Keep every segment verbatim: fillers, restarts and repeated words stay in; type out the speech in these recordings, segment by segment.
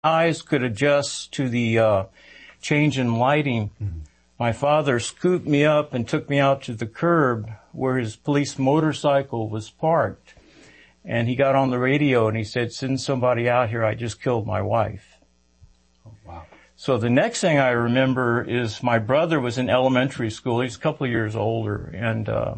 eyes could adjust to the uh, change in lighting, mm-hmm. my father scooped me up and took me out to the curb where his police motorcycle was parked. And he got on the radio and he said, "Send somebody out here. I just killed my wife." Oh, wow. So the next thing I remember is my brother was in elementary school. He's a couple of years older. And uh,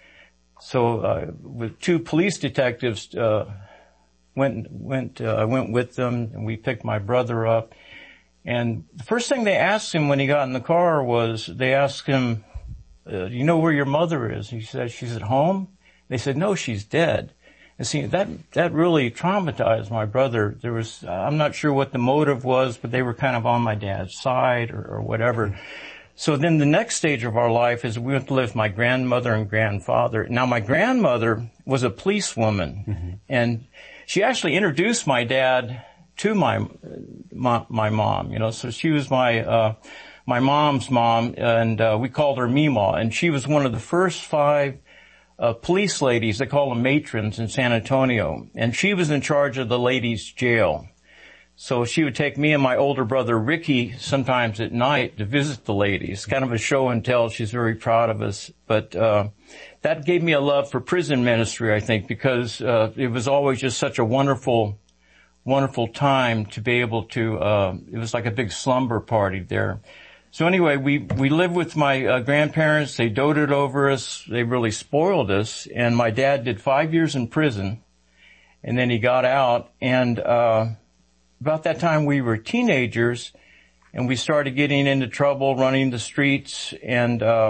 so uh, with two police detectives, uh, went, went, uh, I went with them and we picked my brother up. And the first thing they asked him when he got in the car was, they asked him, uh, "Do you know where your mother is?" He said, "She's at home." They said, "No, she's dead." And see, that, that really traumatized my brother. There was, I'm not sure what the motive was, but they were kind of on my dad's side or, or whatever. Mm-hmm. So then the next stage of our life is we went to live with my grandmother and grandfather. Now my grandmother was a policewoman, mm-hmm. and she actually introduced my dad to my, my, my mom, you know, so she was my, uh, my mom's mom, and, uh, we called her Meemaw, and she was one of the first five Uh, police ladies, they call them matrons in San Antonio, and she was in charge of the ladies' jail. So she would take me and my older brother Ricky sometimes at night to visit the ladies, kind of a show and tell. She's very proud of us. But uh that gave me a love for prison ministry, I think, because uh it was always just such a wonderful, wonderful time to be able to, uh it was like a big slumber party there. So anyway, we, we lived with my uh, grandparents. They doted over us. They really spoiled us. And my dad did five years in prison. And then he got out. And, uh, about that time we were teenagers and we started getting into trouble, running the streets. And, uh,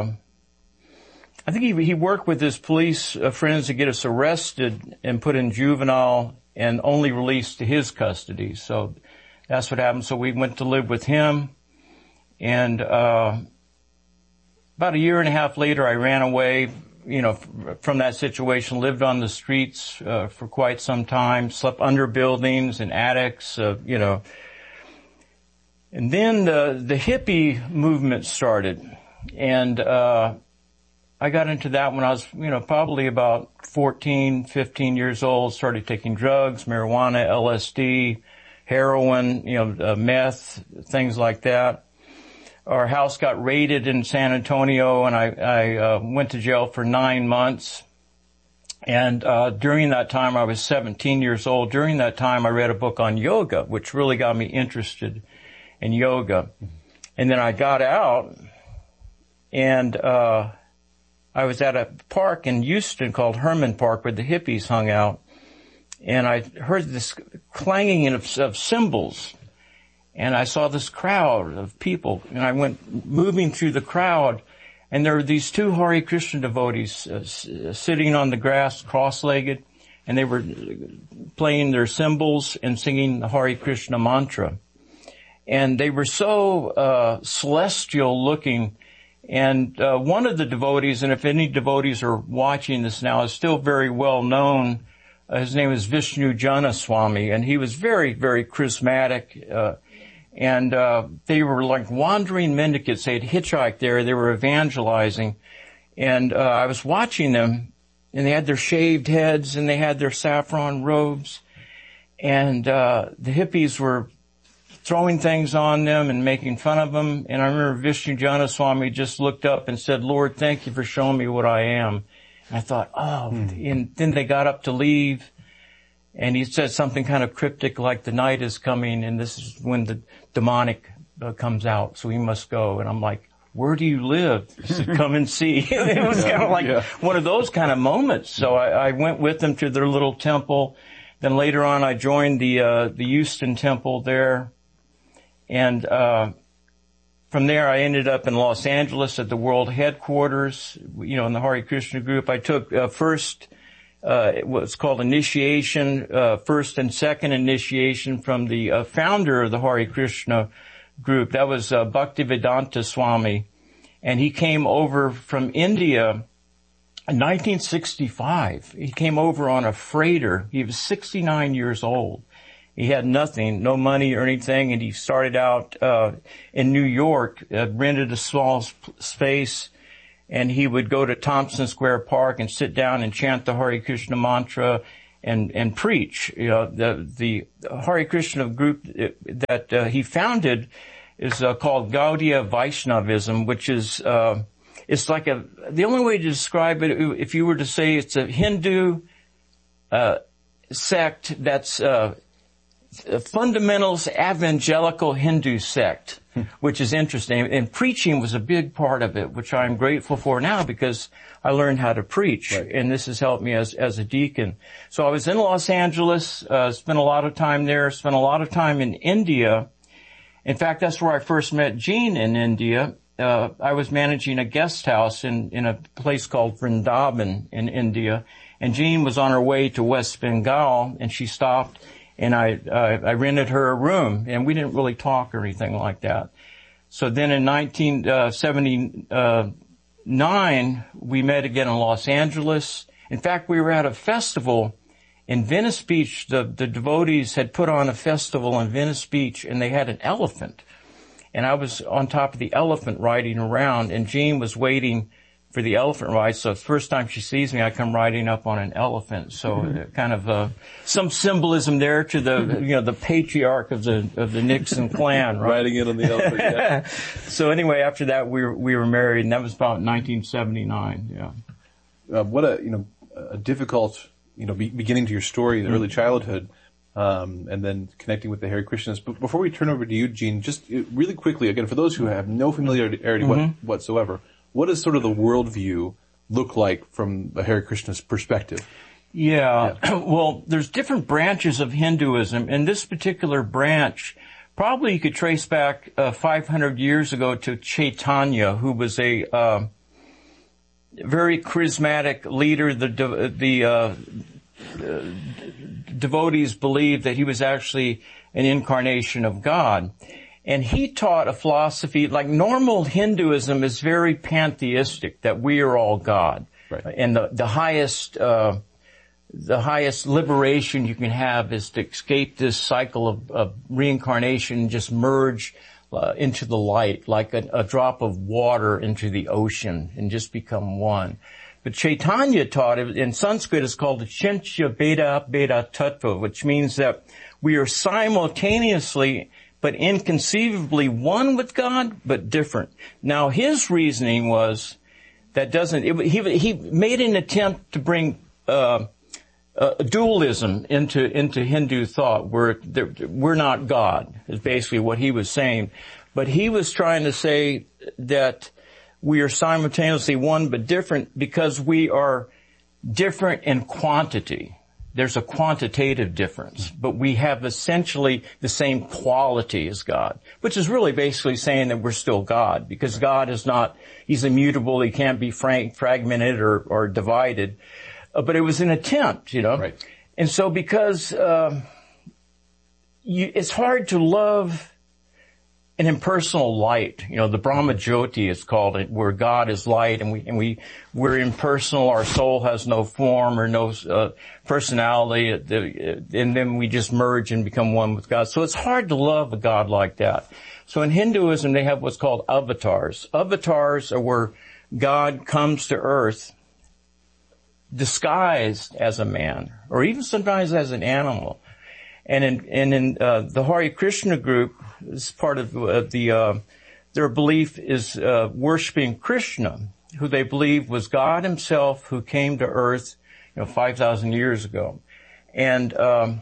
I think he, he worked with his police uh, friends to get us arrested and put in juvenile and only released to his custody. So that's what happened. So we went to live with him. And, uh, about a year and a half later, I ran away, you know, f- from that situation, lived on the streets, uh, for quite some time, slept under buildings and attics, uh, you know. And then the, the hippie movement started. And, uh, I got into that when I was, you know, probably about fourteen, fifteen years old, started taking drugs, marijuana, L S D, heroin, you know, uh, meth, things like that. Our house got raided in San Antonio, and I, I uh, went to jail for nine months. And uh during that time, I was seventeen years old. During that time, I read a book on yoga, which really got me interested in yoga. And then I got out, and uh I was at a park in Houston called Herman Park, where the hippies hung out. And I heard this clanging of, of cymbals. And I saw this crowd of people, and I went moving through the crowd, and there were these two Hare Krishna devotees uh, s- sitting on the grass, cross-legged, and they were playing their cymbals and singing the Hare Krishna mantra. And they were so uh celestial looking. And uh one of the devotees, and if any devotees are watching this now, is still very well known. Uh, his name is Vishnu Jana Swami, and he was very, very charismatic. Uh And, uh, they were like wandering mendicants. They had hitchhiked there. They were evangelizing. And, uh, I was watching them, and they had their shaved heads, and they had their saffron robes. And, uh, the hippies were throwing things on them and making fun of them. And I remember Vishnu Jana Swami just looked up and said, "Lord, thank you for showing me what I am." And I thought, oh, mm. And then they got up to leave. And he said something kind of cryptic like, "The night is coming, and this is when the demonic uh, comes out, so we must go." And I'm like, "Where do you live?" He said, "Come and see." It was kind of like yeah. one of those kind of moments. So I, I went with them to their little temple. Then later on, I joined the uh, the Houston temple there. And uh from there, I ended up in Los Angeles at the world headquarters, you know, in the Hare Krishna group. I took uh, first Uh, what's called initiation, uh, first and second initiation from the uh, founder of the Hare Krishna group. That was uh, Bhaktivedanta Swami. And he came over from India in nineteen sixty-five. He came over on a freighter. He was sixty-nine years old. He had nothing, no money or anything, and he started out uh in New York, uh, rented a small sp- space. And he would go to Thompson Square Park and sit down and chant the Hare Krishna mantra and, and preach. You know, the, the Hare Krishna group that uh, he founded is uh, called Gaudiya Vaishnavism, which is, uh, it's like a, the only way to describe it, if you were to say it's a Hindu, uh, sect that's, uh, fundamentals evangelical Hindu sect, which is interesting. And preaching was a big part of it, which I'm grateful for now because I learned how to preach. Right. And this has helped me as, as a deacon. So I was in Los Angeles, uh, spent a lot of time there, spent a lot of time in India. In fact, that's where I first met Jean in India. Uh, I was managing a guest house in, in a place called Vrindavan in India. And Jean was on her way to West Bengal and she stopped. And I, uh, I rented her a room, and we didn't really talk or anything like that. So then in nineteen seventy-nine, we met again in Los Angeles. In fact, we were at a festival in Venice Beach. The, the devotees had put on a festival in Venice Beach, and they had an elephant. And I was on top of the elephant riding around, and Jean was waiting for the elephant ride. So the first time she sees me, I come riding up on an elephant. So mm-hmm. kind of uh, some symbolism there to the you know the patriarch of the of the Nixon clan, right? Riding in on the elephant. Yeah. So anyway, after that, we were, we were married, and that was about nineteen seventy-nine. Yeah. Uh, what a you know a difficult you know be, beginning to your story, the mm-hmm. early childhood, um, and then connecting with the Hare Krishnas. But before we turn over to you, Jean, just really quickly again for those who have no familiarity mm-hmm. what, whatsoever. What does sort of the worldview look like from the Hare Krishna's perspective? Yeah. yeah. Well, there's different branches of Hinduism. And this particular branch, probably you could trace back uh, five hundred years ago to Chaitanya, who was a uh, very charismatic leader. The de- the uh, uh, devotees believed that he was actually an incarnation of God. And he taught a philosophy, like normal Hinduism is very pantheistic, that we are all God. Right. And the, the highest, uh, the highest liberation you can have is to escape this cycle of, of reincarnation, just merge uh, into the light, like a, a drop of water into the ocean and just become one. But Chaitanya taught it, in Sanskrit it's called the Chincha Beda Beda Tattva, which means that we are simultaneously but inconceivably one with God, but different. Now, his reasoning was that doesn't, it, he, he made an attempt to bring, uh, uh, dualism into, into Hindu thought, where we're not God, is basically what he was saying. But he was trying to say that we are simultaneously one, but different because we are different in quantity. There's a quantitative difference, but we have essentially the same quality as God, which is really basically saying that we're still God, because God is not, he's immutable, he can't be frank, fragmented or, or divided. Uh, but it was an attempt, you know. Right. And so because, uh, you, it's hard to love an impersonal light, you know, the Brahma Jyoti is called it, where God is light and we, and we, we're impersonal, our soul has no form or no, uh, personality, and then we just merge and become one with God. So it's hard to love a God like that. So in Hinduism, they have what's called avatars. Avatars are where God comes to earth disguised as a man, or even sometimes as an animal. And in, and in, uh, the Hare Krishna group, this is part of uh, the, uh, their belief is, uh, worshiping Krishna, who they believe was God himself who came to earth, you know, five thousand years ago. And, um,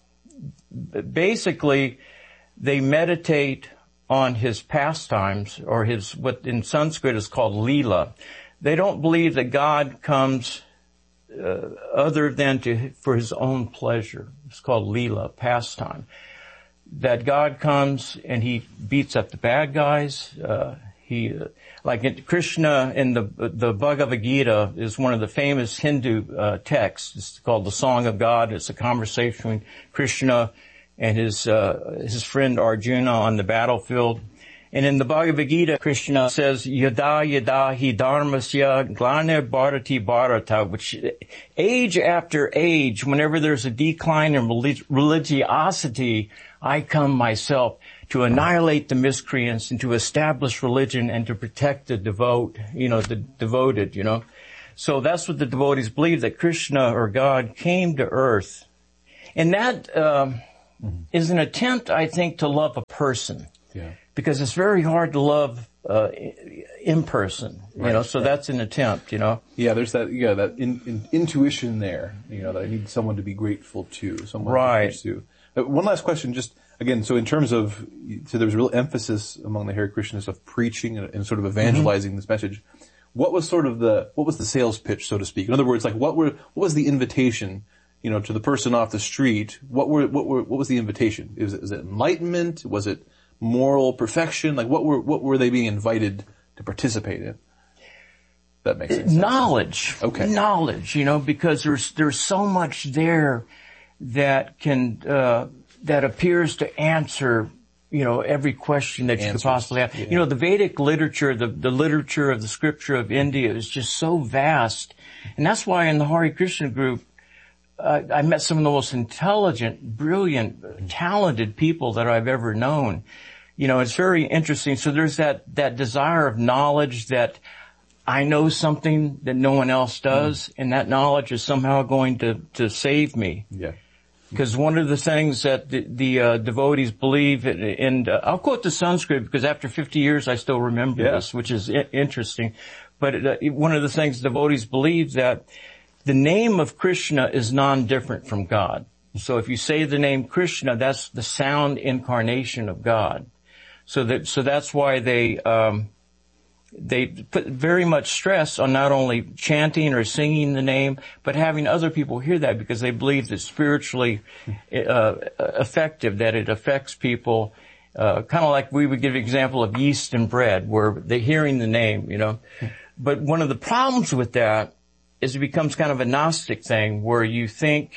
basically, they meditate on his pastimes, or his, what in Sanskrit is called Leela. They don't believe that God comes Uh, other than to, for his own pleasure. It's called Leela, pastime. That God comes and he beats up the bad guys. Uh, he, uh, like in Krishna in the, the Bhagavad Gita is one of the famous Hindu, uh, texts. It's called the Song of God. It's a conversation between Krishna and his, uh, his friend Arjuna on the battlefield. And in the Bhagavad Gita, Krishna says, Yada yada hi dharmasya glane bharati bharata, which age after age, whenever there's a decline in relig- religiosity, I come myself to annihilate the miscreants and to establish religion and to protect the devote, you know, the devoted, you know. So that's what the devotees believe, that Krishna or God came to earth. And that um, mm-hmm. is an attempt, I think, to love a person. Yeah. Because it's very hard to love uh, in person, you right, know, so right. that's an attempt, you know. Yeah, there's that, yeah, that in, in, intuition there, you know, that I need someone to be grateful to, someone right. to pursue. Uh, one last question, just, again, so in terms of, so there was real emphasis among the Hare Krishnas of preaching and, and sort of evangelizing mm-hmm. this message. What was sort of the, what was the sales pitch, so to speak? In other words, like, what were, what was the invitation, you know, to the person off the street? What were, what were, what was the invitation? Is it, is it enlightenment? Was it moral perfection? Like, what were, what were they being invited to participate in? That makes sense. Knowledge. Okay. Knowledge, you know, because there's, there's so much there that can, uh, that appears to answer, you know, every question that you Answers. could possibly have. Yeah. You know, the Vedic literature, the, the literature of the scripture of India is just so vast. And that's why in the Hare Krishna group, uh, I met some of the most intelligent, brilliant, talented people that I've ever known. You know, it's very interesting. So there's that, that desire of knowledge that I know something that no one else does, mm. and that knowledge is somehow going to, to save me. Yeah. Because one of the things that the, the uh, devotees believe, in, and uh, I'll quote the Sanskrit because after fifty years I still remember yeah. this, which is I- interesting. But it, uh, one of the things devotees believe that the name of Krishna is non-different from God. So if you say the name Krishna, that's the sound incarnation of God. So that so that's why they um, they put very much stress on not only chanting or singing the name, but having other people hear that because they believe it's spiritually uh, effective, that it affects people, uh, kind of like we would give an example of yeast and bread, where they're hearing the name, you know. But one of the problems with that is it becomes kind of a Gnostic thing where you think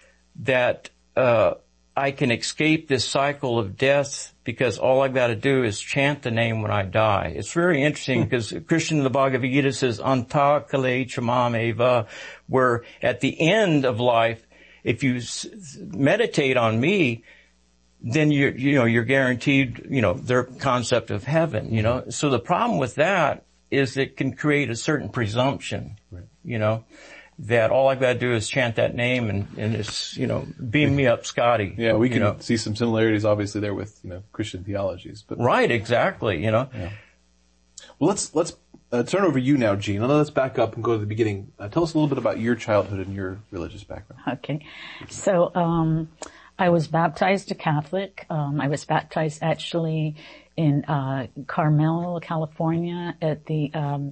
that uh I can escape this cycle of death because all I've got to do is chant the name when I die. It's very interesting because Krishna in the Bhagavad Gita says, Anta kale chamam eva, where at the end of life, if you s- meditate on me, then you're, you know, you're guaranteed, you know, their concept of heaven, you know. So the problem with that is it can create a certain presumption, right. you know. That all I've got to do is chant that name and, and it's, you know, beam me up, Scotty. Yeah, we can you know. see some similarities obviously there with, you know, Christian theologies. But right, exactly, you know. Yeah. Well, let's, let's, uh, turn over you now, Jean. Let's back up and go to the beginning. Uh, tell us a little bit about your childhood and your religious background. Okay. So, um, I was baptized a Catholic. Um, I was baptized actually in, uh, Carmel, California at the, um,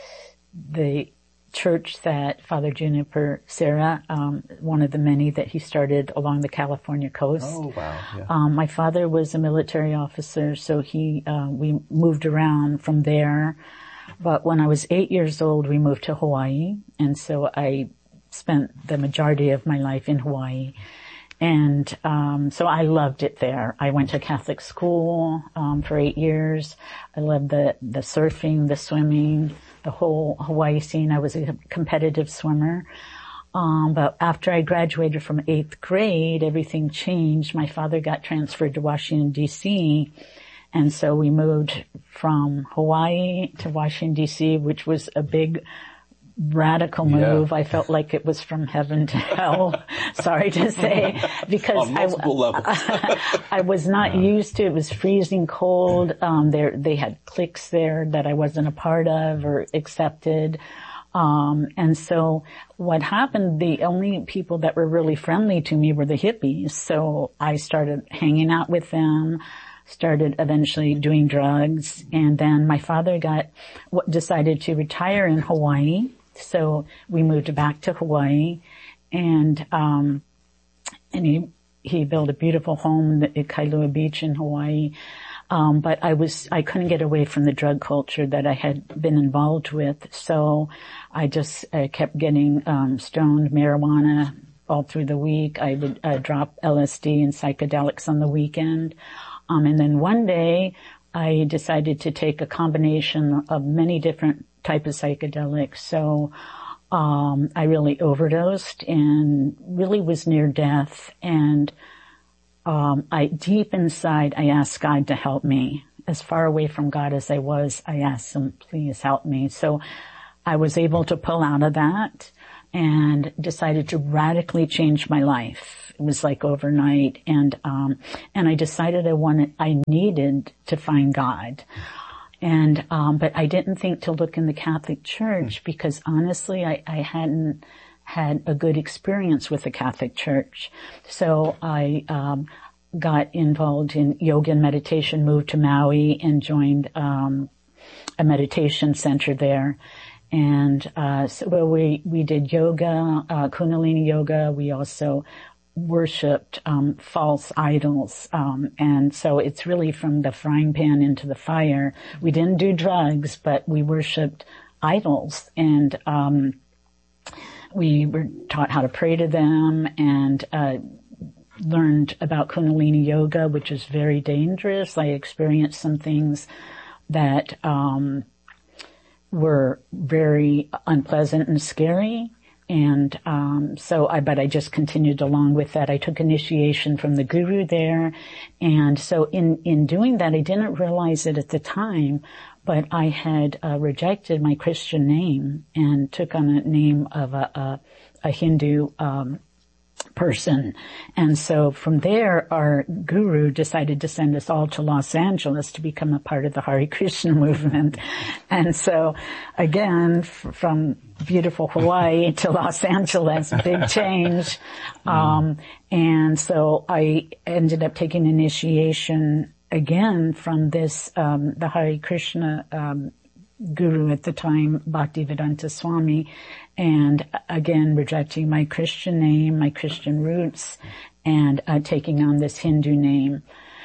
the, church that Father Juniper Serra, um, one of the many that he started along the California coast. Oh, wow. Yeah. Um, my father was a military officer, so he, uh, we moved around from there. But when I was eight years old, we moved to Hawaii, and so I spent the majority of my life in Hawaii. And, um, so I loved it there. I went to Catholic school, um, for eight years. I loved the, the surfing, the swimming, the whole Hawaii scene. I was a competitive swimmer. Um, but after I graduated from eighth grade, everything changed. My father got transferred to Washington, D C. And so we moved from Hawaii to Washington, D C, which was a big radical move. Yeah. I felt like it was from heaven to hell. Sorry to say, because on multiple I, levels. I, I was not yeah. used to it. It was freezing cold. Um, there, they had cliques there that I wasn't a part of or accepted. Um, and so what happened, the only people that were really friendly to me were the hippies. So I started hanging out with them, started eventually doing drugs. And then my father got, decided to retire in Hawaii. So we moved back to Hawaii, and um and he he built a beautiful home at Kailua Beach in Hawaii. Um but I was I couldn't get away from the drug culture that I had been involved with. So I just uh, kept getting um stoned, marijuana all through the week. I would uh, drop L S D and psychedelics on the weekend. Um and then one day I decided to take a combination of many different type of psychedelics. So, um, I really overdosed and really was near death. And, um, I, deep inside, I asked God to help me. As far away from God as I was, I asked him, please help me. So I was able to pull out of that and decided to radically change my life. It was like overnight, and um and I decided I wanted, I needed to find God. And um but I didn't think to look in the Catholic Church, because honestly I, I hadn't had a good experience with the Catholic Church. So I um got involved in yoga and meditation, moved to Maui and joined um a meditation center there. And uh so well, we we did yoga, uh Kundalini yoga. We also worshipped um false idols, um and so it's really from the frying pan into the fire. We didn't do drugs, but we worshipped idols, and um we were taught how to pray to them, and uh learned about Kundalini yoga, which is very dangerous. I experienced some things that um were very unpleasant and scary. And um so I but I just continued along with that. I took initiation from the guru there. And so in in doing that, I didn't realize it at the time, but I had uh, rejected my Christian name and took on a name of a a, a Hindu um person. And so from there, our guru decided to send us all to Los Angeles to become a part of the Hare Krishna movement. And so again, f- from beautiful Hawaii to Los Angeles, big change. Um, and so I ended up taking initiation again from this, um, the Hare Krishna, um, guru at the time, Bhaktivedanta Swami, and again rejecting my Christian name, my Christian roots, and uh, taking on this Hindu name.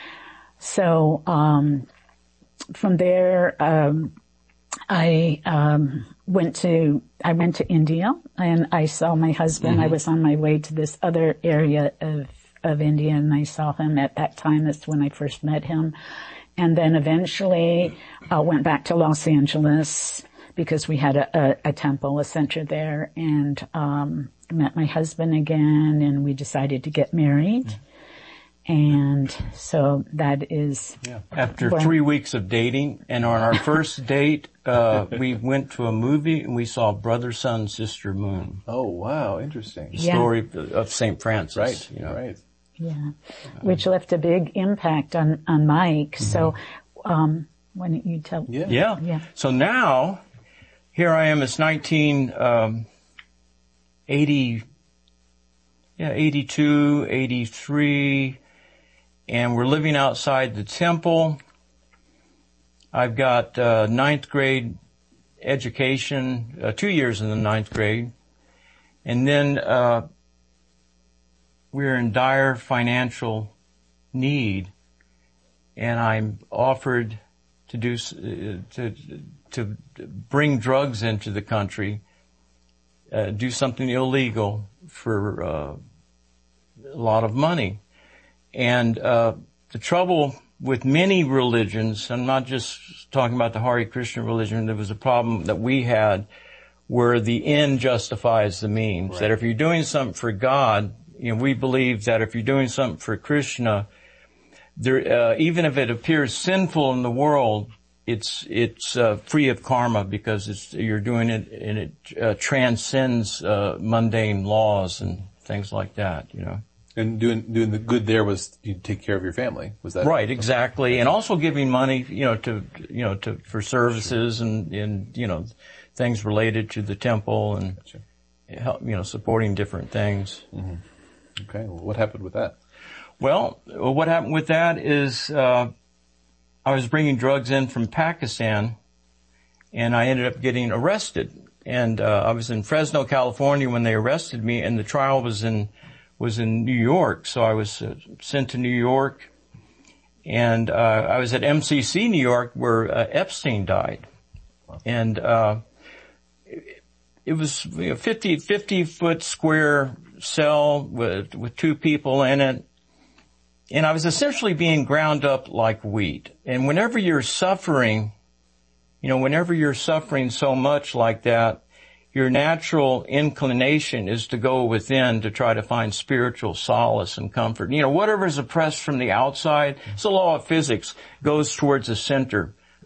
So um from there, um I um went to I went to India, and I saw my husband. Mm-hmm. I was on my way to this other area of of India, and I saw him at that time. That's when I first met him. And then eventually uh, went back to Los Angeles because we had a, a, a temple, a center there, and um met my husband again, and we decided to get married. Mm-hmm. And so that is... Yeah. After well, three weeks of dating, and on our first date, uh we went to a movie and we saw Brother, Sun, Sister, Moon. Oh, wow. Interesting. The story yeah. of Saint Francis. Right, you know. right. Yeah, which left a big impact on, on Mike. Mm-hmm. So, um, why don't you tell? Yeah. yeah. Yeah. So now, here I am, it's nineteen, um, eighty, yeah, eighty-two, eighty-three, and we're living outside the temple. I've got, uh, ninth grade education, uh, two years in the ninth grade. And then, uh, we're in dire financial need, and I'm offered to do uh, to to bring drugs into the country, uh, do something illegal for uh, a lot of money. And uh the trouble with many religions, I'm not just talking about the Hare Krishna religion, there was a problem that we had where the end justifies the means. Right. That if you're doing something for God, you know, we believe that if you're doing something for Krishna, there, uh, even if it appears sinful in the world, it's it's uh, free of karma because it's you're doing it and it uh, transcends uh, mundane laws and things like that. You know. And doing doing the good there was you take care of your family. Was that right? Exactly, and also giving money, you know, to you know to for services sure. and and you know things related to the temple and gotcha. help, you know supporting different things. Mm-hmm. Okay, well, what happened with that? Well, what happened with that is uh I was bringing drugs in from Pakistan, and I ended up getting arrested. And uh I was in Fresno, California when they arrested me, and the trial was in was in New York. So I was uh, sent to New York, and uh I was at M C C New York where uh, Epstein died. Wow. And uh it, it was you know, fifty, fifty foot square cell with, with two people in it. And I was essentially being ground up like wheat. And whenever you're suffering, you know, whenever you're suffering so much like that, your natural inclination is to go within to try to find spiritual solace and comfort. You know, whatever is oppressed from the outside, it's the law of physics, goes towards the center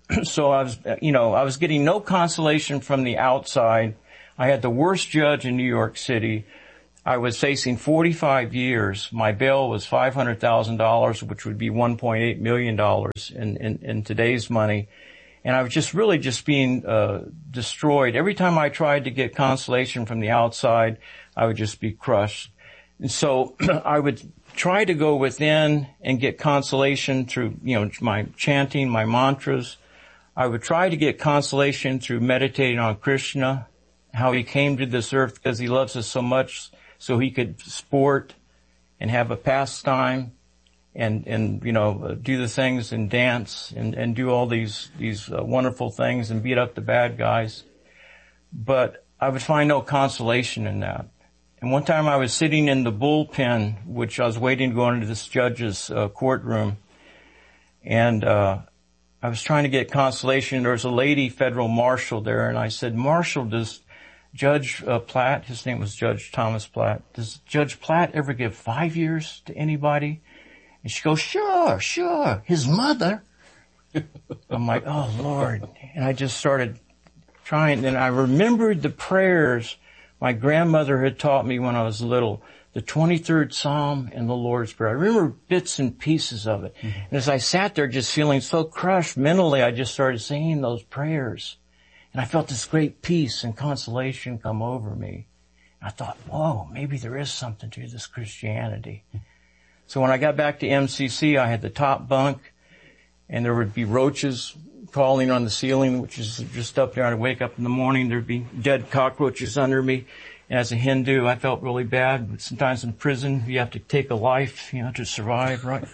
so I was, you know, I was getting no consolation from the outside. I had the worst judge in New York City. I was facing forty-five years. My bail was five hundred thousand dollars, which would be one point eight million dollars in, in, in today's money. And I was just really just being uh destroyed. Every time I tried to get consolation from the outside, I would just be crushed. And so I would try to go within and get consolation through, you know, my chanting, my mantras. I would try to get consolation through meditating on Krishna, how he came to this earth because he loves us so much, so he could sport and have a pastime and, and, you know, do the things and dance and, and do all these, these uh, wonderful things and beat up the bad guys. But I would find no consolation in that. And one time I was sitting in the bullpen, which I was waiting to go into this judge's uh, courtroom, and uh I was trying to get consolation. There was a lady federal marshal there, and I said, Marshal, does Judge uh, Platt, his name was Judge Thomas Platt, does Judge Platt ever give five years to anybody? And she goes, sure, sure, his mother. I'm like, oh, Lord. And I just started trying, and I remembered the prayers my grandmother had taught me when I was little, the twenty-third Psalm and the Lord's Prayer. I remember bits and pieces of it. Mm-hmm. And as I sat there just feeling so crushed mentally, I just started saying those prayers. And I felt this great peace and consolation come over me. And I thought, whoa, maybe there is something to this Christianity. So when I got back to M C C, I had the top bunk, and there would be roaches crawling on the ceiling, which is just up there. I'd wake up in the morning, there'd be dead cockroaches under me. And as a Hindu, I felt really bad. But sometimes in prison, you have to take a life, you know, to survive, right?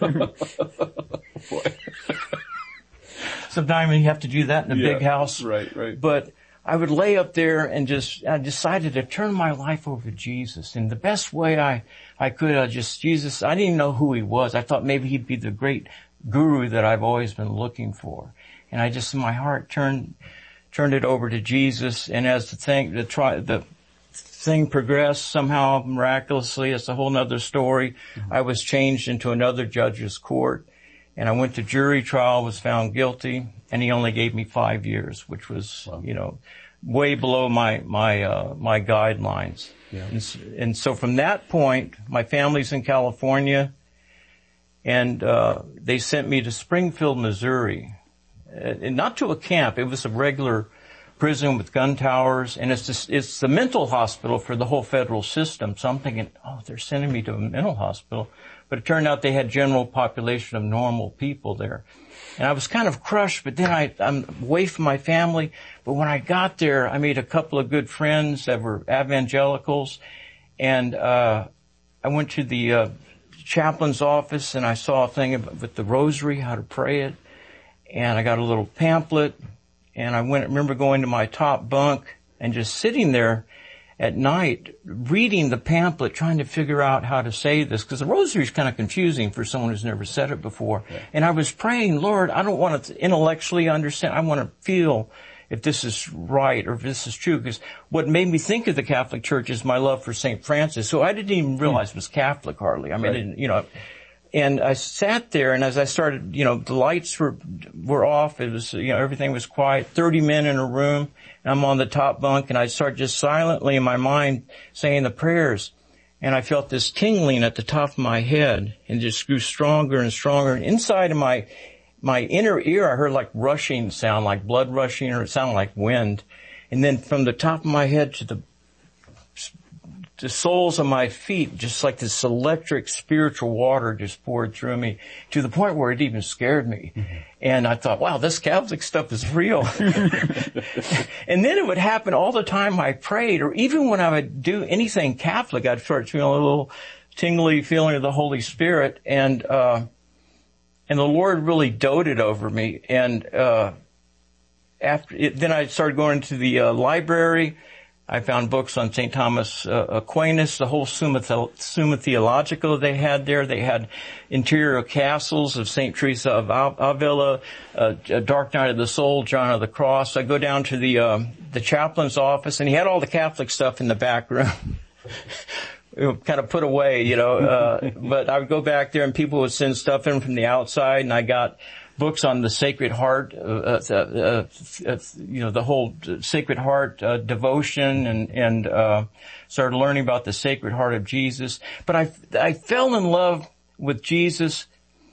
Sometimes you have to do that in a yeah, big house. Right, right. But I would lay up there and just, I decided to turn my life over to Jesus. And the best way I, I could, I just, Jesus, I didn't even know who he was. I thought maybe he'd be the great guru that I've always been looking for. And I just, in my heart, turned, turned it over to Jesus. And as the thing, the try, the thing progressed somehow miraculously, it's a whole nother story. Mm-hmm. I was changed into another judge's court. And I went to jury trial, was found guilty, and he only gave me five years, which was, wow. you know, way below my, my, uh, my guidelines. Yeah. And, and so from that point, my family's in California, and, uh, they sent me to Springfield, Missouri. And not to a camp. It was a regular prison with gun towers, and it's just, it's the mental hospital for the whole federal system. So I'm thinking, oh, they're sending me to a mental hospital. But it turned out they had general population of normal people there. And I was kind of crushed, but then I, I'm away from my family. But when I got there, I made a couple of good friends that were evangelicals. And, uh, I went to the, uh, chaplain's office, and I saw a thing about, with the rosary, how to pray it. And I got a little pamphlet, and I went, I remember going to my top bunk and just sitting there at night reading the pamphlet, trying to figure out how to say this, because the rosary is kind of confusing for someone who's never said it before. Yeah. And I was praying, Lord, I don't want to intellectually understand. I want to feel if this is right or if this is true, because what made me think of the Catholic Church is my love for Saint Francis. So I didn't even realize it was Catholic hardly. I mean, right. I didn't, you know. And I sat there, and as I started, you know, the lights were, were off. It was, you know, everything was quiet. thirty men in a room, and I'm on the top bunk, and I start just silently in my mind saying the prayers. And I felt this tingling at the top of my head, and just grew stronger and stronger. And inside of my, my inner ear, I heard like rushing sound, like blood rushing, or it sounded like wind. And then from the top of my head to the the soles of my feet, just like this electric spiritual water just poured through me to the point where it even scared me. Mm-hmm. And I thought, wow, this Catholic stuff is real. And then it would happen all the time I prayed, or even when I would do anything Catholic, I'd start feeling a little tingly feeling of the Holy Spirit. And, uh, and the Lord really doted over me. And, uh, after it, then I started going to the uh, library. I found books on Saint Thomas uh, Aquinas, the whole Summa, the- Summa Theologica they had there. They had interior castles of Saint Teresa of Avila, uh, Dark Night of the Soul, John of the Cross. I go down to the uh, the chaplain's office, and he had all the Catholic stuff in the back room. Kind of put away, you know. Uh, but I would go back there, and people would send stuff in from the outside, and I got books on the Sacred Heart, uh, uh, uh, uh, you know, the whole Sacred Heart uh, devotion, and and uh, started learning about the Sacred Heart of Jesus. But I I fell in love with Jesus,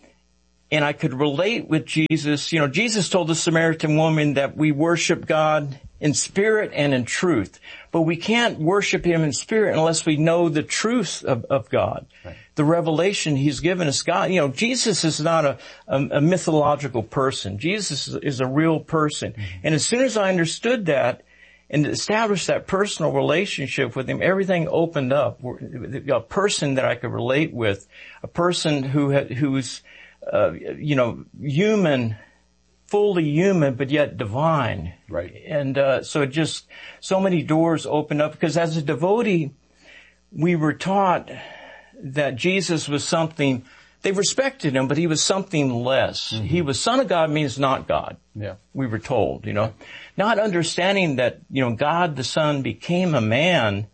and I could relate with Jesus. You know, Jesus told the Samaritan woman that we worship God in spirit and in truth. But we can't worship Him in spirit unless we know the truth of, of God. Right. The revelation He's given us. God, you know, Jesus is not a, a, a mythological person. Jesus is, is a real person. Mm-hmm. And as soon as I understood that and established that personal relationship with Him, everything opened up. A person that I could relate with, a person who had, who's, uh, you know, human, fully human, but yet divine. Right. And, uh, so it just, so many doors opened up, because as a devotee, we were taught that Jesus was something, they respected Him, but He was something less. Mm-hmm. He was Son of God means not God. Yeah. We were told, you know, not understanding that, you know, God the Son became a man,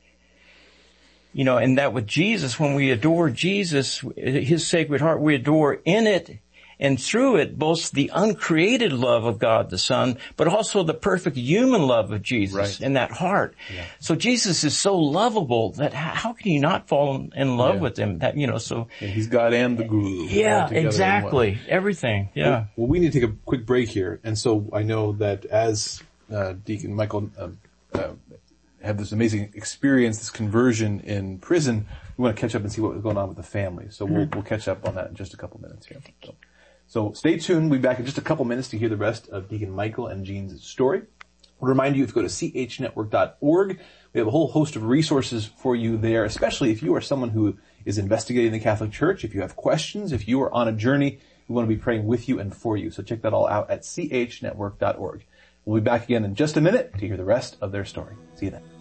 you know, and that with Jesus, when we adore Jesus, His Sacred Heart, we adore in it and through it both the uncreated love of God the Son, but also the perfect human love of Jesus right. in that heart. Yeah. So Jesus is so lovable that how can you not fall in love yeah. with Him? That, you know, so. Yeah, He's God and the Guru. Yeah, exactly. Everything. Yeah. Well, well, we need to take a quick break here. And so I know that as, uh, Deacon Michael, uh, uh, had this amazing experience, this conversion in prison, we want to catch up and see what was going on with the family. So we'll, we'll catch up on that in just a couple minutes here. So. So stay tuned. We'll be back in just a couple minutes to hear the rest of Deacon Michael and Jean's story. I'll remind you, if you go to c h network dot org, we have a whole host of resources for you there, especially if you are someone who is investigating the Catholic Church, if you have questions, if you are on a journey, we want to be praying with you and for you. So check that all out at c h network dot org. We'll be back again in just a minute to hear the rest of their story. See you then.